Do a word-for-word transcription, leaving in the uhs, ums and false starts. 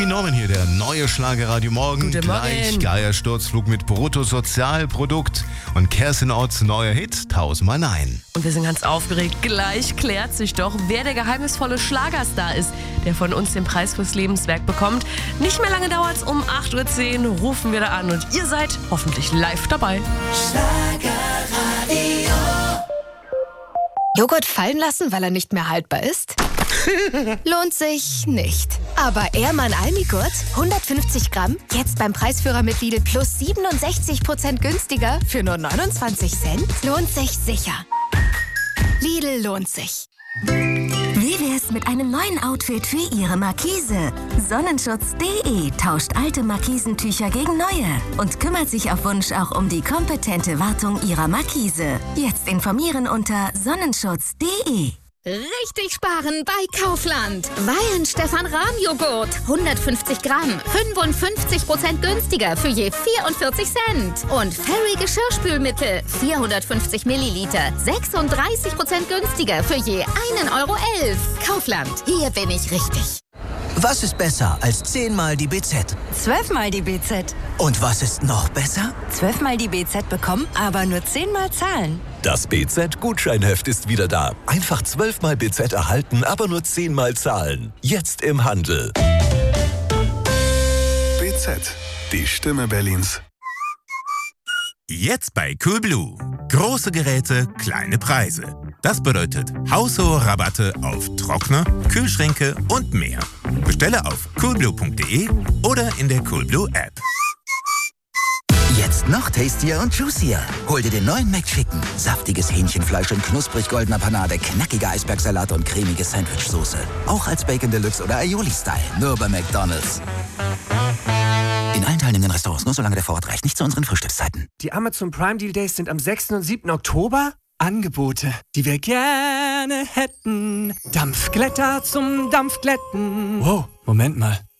Tommy Norman hier, der neue Schlagerradio Morgen. Guten Gleich Morgen. Geier Sturzflug mit Bruttosozialprodukt und Kerstin Otts neuer Hit Tausendmal Nein. Und wir sind ganz aufgeregt. Gleich klärt sich doch, wer der geheimnisvolle Schlagerstar ist, der von uns den Preis fürs Lebenswerk bekommt. Nicht mehr lange dauert's, um acht Uhr zehn rufen wir da an und ihr seid hoffentlich live dabei. Schlagerradio. Joghurt fallen lassen, weil er nicht mehr haltbar ist? Lohnt sich nicht. Aber Ehrmann Almigurt, hundertfünfzig Gramm, jetzt beim Preisführer mit Lidl plus siebenundsechzig Prozent günstiger für nur neunundzwanzig Cent? Lohnt sich sicher. Lidl lohnt sich. Wie wär's mit einem neuen Outfit für Ihre Markise? Sonnenschutz punkt de tauscht alte Markisentücher gegen neue und kümmert sich auf Wunsch auch um die kompetente Wartung Ihrer Markise. Jetzt informieren unter sonnenschutz punkt de. Richtig sparen bei Kaufland. Weyen Stefan Rahm Joghurt. hundertfünfzig Gramm. fünfundfünfzig Prozent günstiger für je vierundvierzig Cent. Und Fairy Geschirrspülmittel. vierhundertfünfzig Milliliter. sechsunddreißig Prozent günstiger für je einen Euro elf. Kaufland. Hier bin ich richtig. Was ist besser als zehnmal die B Z? Zwölfmal die B Z. Und was ist noch besser? Zwölfmal die B Z bekommen, aber nur zehnmal zahlen. Das B Z-Gutscheinheft ist wieder da. Einfach zwölfmal B Z erhalten, aber nur zehnmal zahlen. Jetzt im Handel. B Z, die Stimme Berlins. Jetzt bei Coolblue. Große Geräte, kleine Preise. Das bedeutet haushohe Rabatte auf Trockner, Kühlschränke und mehr. Bestelle auf coolblue punkt de oder in der Coolblue App. Jetzt noch tastier und juicier. Hol dir den neuen McChicken. Saftiges Hähnchenfleisch in knusprig goldener Panade, knackiger Eisbergsalat und cremige Sandwichsoße. Auch als Bacon Deluxe oder Aioli-Style. Nur bei McDonald's. In allen teilnehmenden Restaurants, nur solange der Vorrat reicht. Nicht zu unseren Frühstückszeiten. Die Amazon Prime Deal Days sind am sechsten und siebten Oktober. Angebote, die wir gerne hätten. Dampfglätter zum Dampfglätten. Wow, Moment mal.